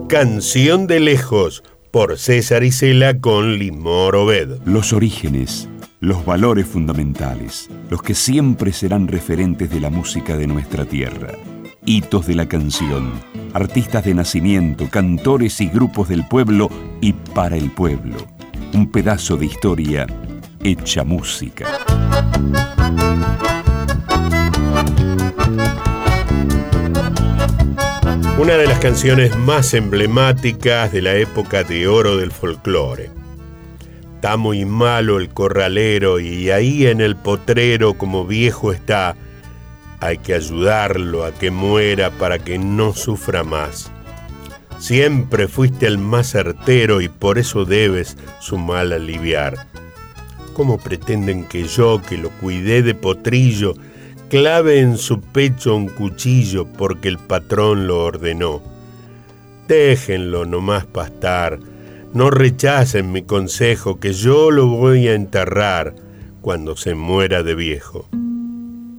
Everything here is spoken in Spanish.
Canción de Lejos, por César Isela con Limor Obed. Los orígenes, los valores fundamentales, los que siempre serán referentes de la música de nuestra tierra. Hitos de la canción, artistas de nacimiento, cantores y grupos del pueblo y para el pueblo. Un pedazo de historia hecha música. Una de las canciones más emblemáticas de la época de oro del folclore. Está muy malo el corralero y ahí en el potrero como viejo está. Hay que ayudarlo a que muera para que no sufra más. Siempre fuiste el más certero y por eso debes su mal aliviar. ¿Cómo pretenden que yo, que lo cuidé de potrillo, clave en su pecho un cuchillo porque el patrón lo ordenó? Déjenlo nomás pastar, no rechacen mi consejo que yo lo voy a enterrar cuando se muera de viejo.